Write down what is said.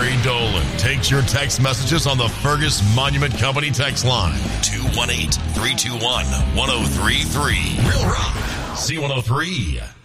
Gary Dolan takes your text messages on the Fergus Monument Company text line. 218-321-1033. Real Rock. C103.